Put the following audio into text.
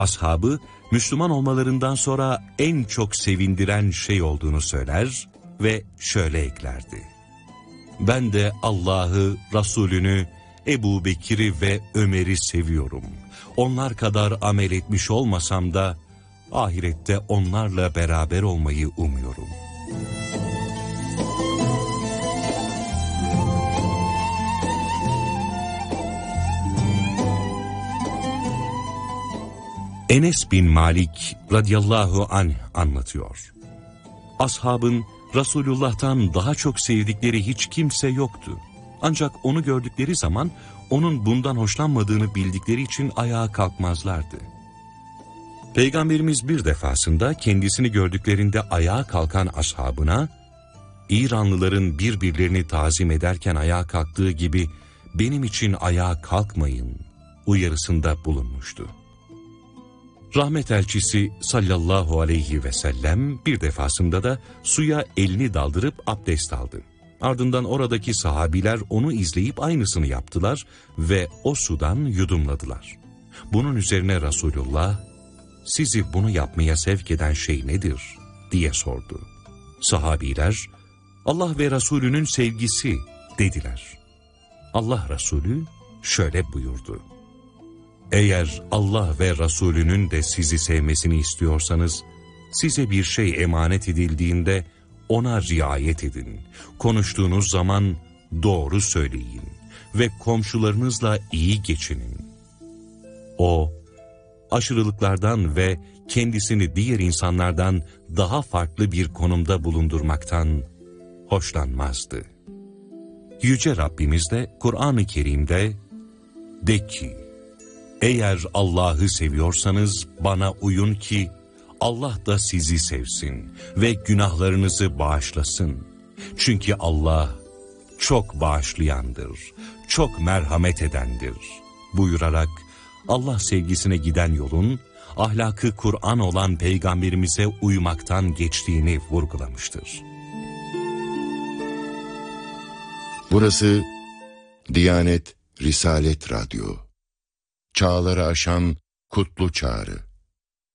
Ashabı, Müslüman olmalarından sonra en çok sevindiren şey olduğunu söyler ve şöyle eklerdi: ben de Allah'ı, Resulünü, Ebu Bekir'i ve Ömer'i seviyorum. Onlar kadar amel etmiş olmasam da ahirette onlarla beraber olmayı umuyorum. Enes bin Malik radıyallahu anh anlatıyor: ashabın Resulullah'tan daha çok sevdikleri hiç kimse yoktu. Ancak onu gördükleri zaman onun bundan hoşlanmadığını bildikleri için ayağa kalkmazlardı. Peygamberimiz bir defasında kendisini gördüklerinde ayağa kalkan ashabına, İranlıların birbirlerini tazim ederken ayağa kalktığı gibi benim için ayağa kalkmayın uyarısında bulunmuştu. Rahmet elçisi sallallahu aleyhi ve sellem bir defasında da suya elini daldırıp abdest aldı. Ardından oradaki sahabiler onu izleyip aynısını yaptılar ve o sudan yudumladılar. Bunun üzerine Resulullah, sizi bunu yapmaya sevk eden şey nedir diye sordu. Sahabiler, Allah ve Resulünün sevgisi dediler. Allah Resulü şöyle buyurdu: eğer Allah ve Resulünün de sizi sevmesini istiyorsanız, size bir şey emanet edildiğinde ona riayet edin. Konuştuğunuz zaman doğru söyleyin ve komşularınızla iyi geçinin. O, aşırılıklardan ve kendisini diğer insanlardan daha farklı bir konumda bulundurmaktan hoşlanmazdı. Yüce Rabbimiz de Kur'an-ı Kerim'de, de ki, eğer Allah'ı seviyorsanız bana uyun ki Allah da sizi sevsin ve günahlarınızı bağışlasın. Çünkü Allah çok bağışlayandır, çok merhamet edendir buyurarak Allah sevgisine giden yolun ahlakı Kur'an olan Peygamberimize uymaktan geçtiğini vurgulamıştır. Burası Diyanet Risalet Radyo. Çağları aşan kutlu çağrı.